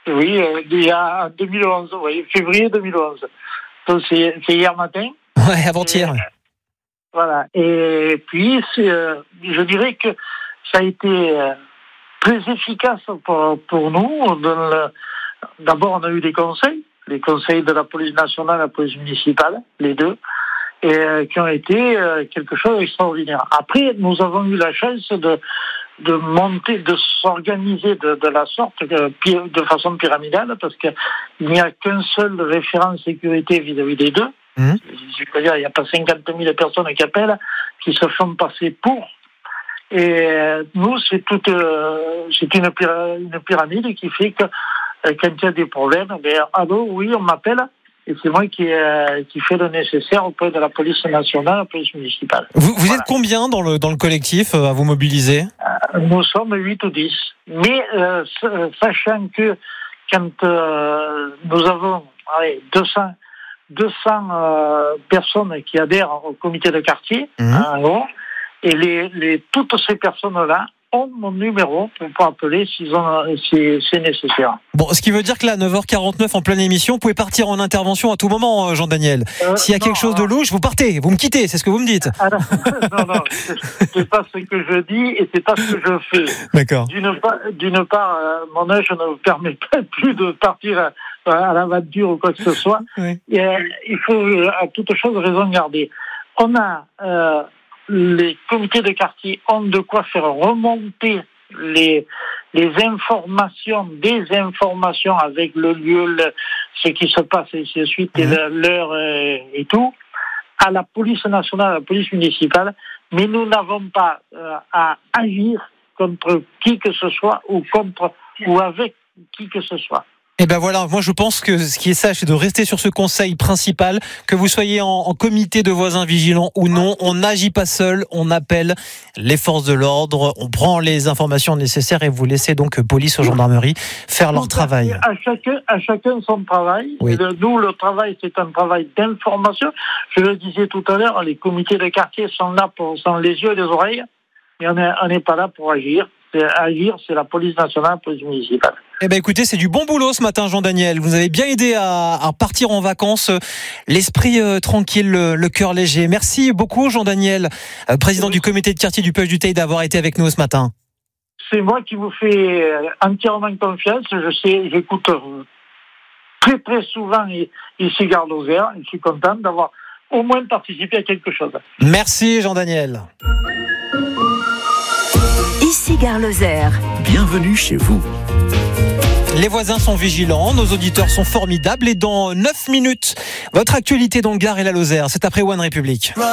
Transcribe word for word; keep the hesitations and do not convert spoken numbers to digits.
Oui, euh, il y a en deux mille onze, oui, février deux mille onze. Donc c'est, c'est hier matin. Ouais, avant-hier. Et, voilà. Et puis, c'est, euh, je dirais que ça a été euh, très efficace pour, pour nous. Dans le, d'abord, on a eu des conseils, les conseils de la police nationale et la police municipale, les deux, et euh, qui ont été euh, quelque chose d'extraordinaire. Après, nous avons eu la chance de de monter, de s'organiser de, de la sorte, de, de façon pyramidale, parce qu'il n'y a qu'un seul référent sécurité vis-à-vis des deux. Mmh. Je veux dire, il n'y a pas cinquante mille personnes qui appellent, qui se font passer pour. Et nous, c'est toute, euh, c'est une, une pyramide qui fait que euh, quand il y a des problèmes, ben, allô, oui, on m'appelle. Et c'est moi qui, euh, qui fais le nécessaire auprès de la police nationale, la police municipale. Vous, vous voilà. êtes combien dans le, dans le collectif à vous mobiliser ? euh, Nous sommes huit ou dix. Mais euh, sachant que quand euh, nous avons allez, deux cents, deux cents euh, personnes qui adhèrent au comité de quartier, mmh. en gros, et les, les, toutes ces personnes-là ont mon numéro pour appeler s'ils ont, si c'est nécessaire. Bon, ce qui veut dire que là, neuf heures quarante-neuf en pleine émission, vous pouvez partir en intervention à tout moment, Jean-Daniel. Euh, S'il y a non, quelque chose de louche, vous partez, vous me quittez, c'est ce que vous me dites. Ah non, non, non, c'est pas ce que je dis et c'est pas ce que je fais. D'accord. D'une part, d'une part euh, mon âge ne me permet pas plus de partir à, à l'aventure ou quoi que ce soit. Oui. Et, euh, il faut à toute chose raison garder. On a euh, les comités de quartier ont de quoi faire remonter les les informations, des informations avec le lieu, le, ce qui se passe et ainsi de suite, mmh. et l'heure et, et tout, à la police nationale, à la police municipale, mais nous n'avons pas euh, à agir contre qui que ce soit ou contre ou avec qui que ce soit. Et ben voilà, moi je pense que ce qui est sage, c'est de rester sur ce conseil principal, que vous soyez en, en comité de voisins vigilants ou non, on n'agit pas seul, on appelle les forces de l'ordre, on prend les informations nécessaires et vous laissez donc police ou gendarmerie faire leur travail. À chacun, à chacun son travail. Oui. Le, nous, le travail, c'est un travail d'information. Je le disais tout à l'heure, les comités de quartier sont là pour, sont les yeux et les oreilles, mais on n'est pas là pour agir. C'est, agir, c'est la police nationale, la police municipale. Eh ben écoutez, c'est du bon boulot ce matin, Jean-Daniel. Vous avez bien aidé à, à partir en vacances, l'esprit euh, tranquille, le, le cœur léger. Merci beaucoup, Jean-Daniel, euh, président oui. du comité de quartier du Puech du Teil, d'avoir été avec nous ce matin. C'est moi qui vous fais entièrement confiance. Je sais, j'écoute très très souvent ici Gare Lozère. Je suis content d'avoir au moins participé à quelque chose. Merci, Jean-Daniel. Ici Gare Lozère. Bienvenue chez vous. Les voisins sont vigilants, nos auditeurs sont formidables et dans neuf minutes, votre actualité dans le Gard et la Lozère, c'est après One République.